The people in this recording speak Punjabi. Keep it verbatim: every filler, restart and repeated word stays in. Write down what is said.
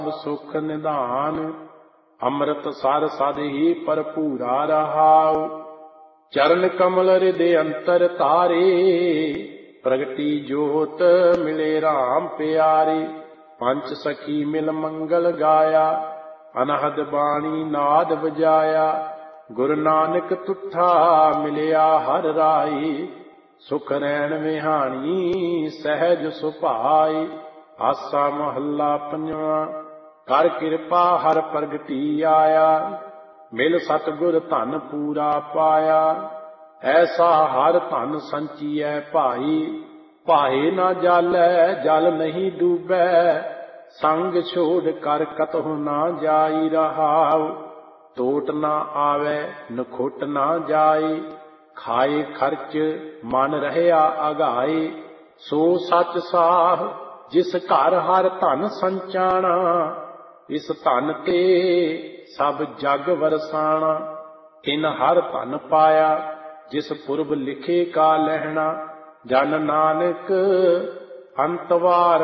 ਸੁਖ ਨਿਧਾਨ। ਅੰਮ੍ਰਿਤ ਸਰ ਸਦ ਹੀ ਭਰਪੂਰਾ ਰਹਾਉ। ਚਰਨ ਕਮਲ ਹਿਰਦੇ ਅੰਤਰ ਤਾਰੇ। ਪ੍ਰਗਟੀ ਜੋਤ ਮਿਲੇ ਰਾਮ ਪਿਆਰੇ। ਪੰਚ ਸਖੀ ਮਿਲ ਮੰਗਲ ਗਾਇਆ। ਅਨਹਦ ਬਾਣੀ ਨਾਦ ਵਜਾਇਆ। ਗੁਰੂ ਨਾਨਕ ਤੁਠਾ ਮਿਲਿਆ ਹਰਿ ਰਾਈ। ਸੁਖ ਰੈਣ ਵਿਹਾਣੀ ਸਹਿਜ ਸੁਭਾਈ। ਆਸਾ ਮਹੱਲਾ ਪੰਜਵਾਂ। ਕਰ ਕਿਰਪਾ ਹਰ ਪ੍ਰਗਟੀ ਆਇਆ। ਮਿਲ ਸਤਿਗੁਰ ਧਨ ਪੂਰਾ ਪਾਇਆ। ਐਸਾ ਹਰ ਧਨ ਸੰਚੀਐ ਭਾਈ। ਭਾਏ ਨਾ ਜਾਲੈ ਜਲ ਨਹੀਂ ਡੂਬੈ। ਸੰਗ ਛੋੜ ਕਰ ਕਤਹੁ ਨਾ ਜਾਈ ਰਹਾਉ। ਟੋਟ ਨਾ ਆਵੈ ਨਖੁੱਟ ਨਾ ਜਾਏ। ਖਾਏ ਖਰਚ ਮਨ ਰਹਿਆ ਅਗਾਏ। ਸੋ ਸੱਚ ਸਾਹ ਜਿਸ ਘਰ ਹਰ ਧਨ ਸੰਚਾਣਾ। ਇਸ ਧਨ ਤੇ ਸਭ ਜਗ ਵਰਸਾਣਾ। ਇਨ ਹਰ ਧਨ ਪਾਇਆ ਜਿਸ ਪੁਰਬ ਲਿਖੇ ਕਾ ਲਹਿਣਾ। ਜਨ ਨਾਨਕ ਅੰਤਵਾਰ